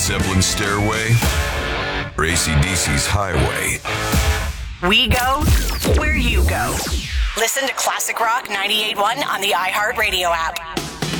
Zeppelin's Stairway or AC/DC's Highway? We go where you go. Listen to Classic Rock 98.1 on the iHeartRadio app.